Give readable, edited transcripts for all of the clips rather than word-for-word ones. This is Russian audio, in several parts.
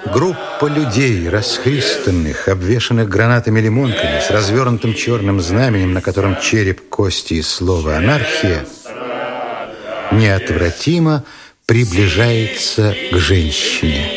Группа людей, расхристанных, обвешанных гранатами-лимонками, с развернутым черным знаменем, на котором череп, кости и слово «анархия», неотвратимо приближается к женщине.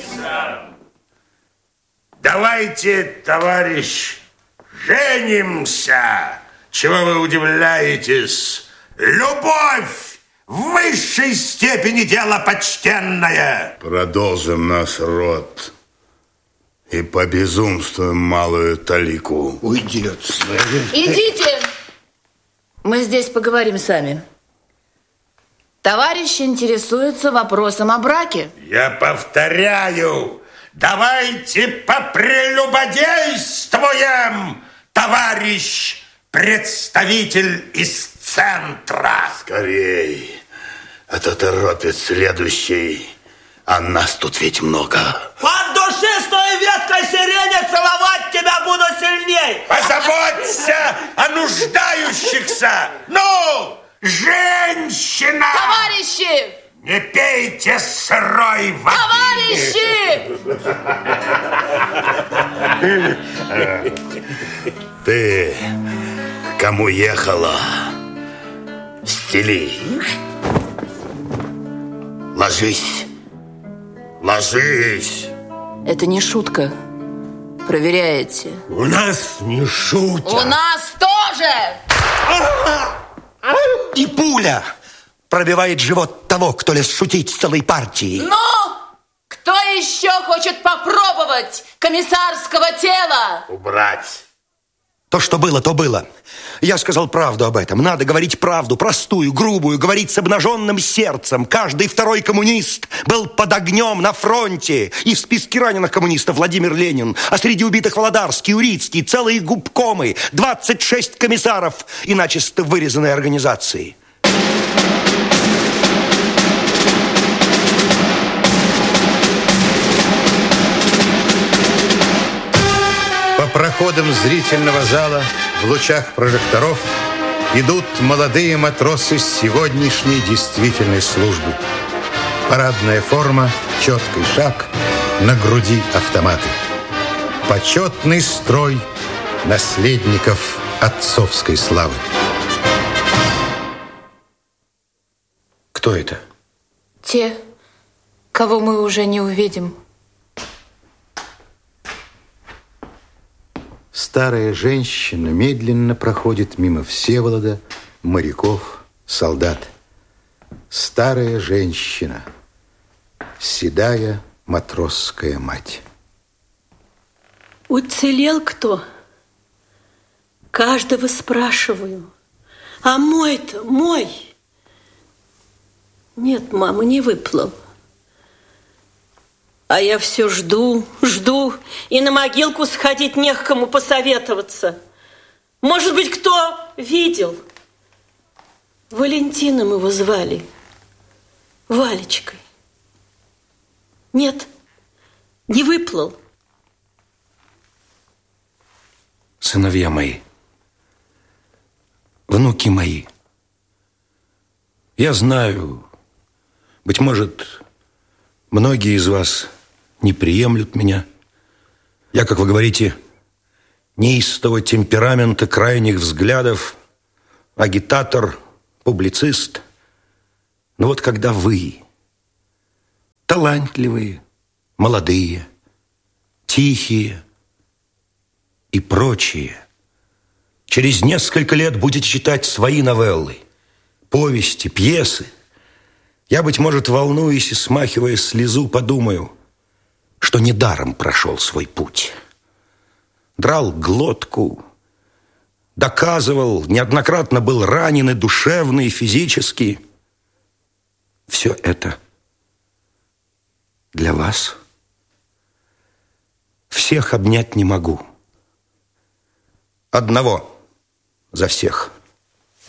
Давайте, товарищ, женимся. Чего вы удивляетесь? Любовь в высшей степени дело почтенное. Продолжим наш род и побезумствуем малую талику. Уйди отсюда. Идите. Мы здесь поговорим сами. Товарищ интересуется вопросом о браке. Я повторяю, давайте попрелюбодействуем, товарищ представитель из центра. Скорей, а то торопит следующий, а нас тут ведь много. От души с той веткой сирени целовать тебя буду сильней. Позаботься о нуждающихся. Ну, женщина! Товарищи! Не пейте сырой воды! Товарищи! Ты к кому ехала? Стели. Ложись. Ложись. Это не шутка. Проверяете. У нас не шутят. У нас тоже! И пуля пробивает живот того, кто лез шутить с целой партией. Ну, кто еще хочет попробовать комиссарского тела? Убрать. То, что было, то было. Я сказал правду об этом. Надо говорить правду, простую, грубую, говорить с обнаженным сердцем. Каждый второй коммунист был под огнем на фронте. И в списке раненых коммунистов Владимир Ленин. А среди убитых Володарский, Урицкий, целые губкомы, 26 комиссаров и начисто вырезанной организации. По проходам зрительного зала в лучах прожекторов идут молодые матросы сегодняшней действительной службы. Парадная форма, четкий шаг, на груди автоматы. Почетный строй наследников отцовской славы. Кто это? Те, кого мы уже не увидим. Старая женщина медленно проходит мимо Всеволода, моряков, солдат. Старая женщина, седая матросская мать. Уцелел кто? Каждого спрашиваю. А мой-то, мой? Нет, мама, не выплыл. А я все жду, жду, и на могилку сходить не к кому посоветоваться. Может быть, кто видел? Валентином его звали, Валечкой. Нет, не выплыл. Сыновья мои, внуки мои, я знаю, быть может, многие из вас не приемлют меня. Я, как вы говорите, неистового темперамента, крайних взглядов, агитатор, публицист. Но вот когда вы, талантливые, молодые, тихие и прочие, через несколько лет будете читать свои новеллы, повести, пьесы, я, быть может, волнуясь и смахивая слезу, подумаю, что недаром прошел свой путь. Драл глотку, доказывал, неоднократно был ранен и душевно, и физически. Все это для вас. Всех обнять не могу. Одного за всех.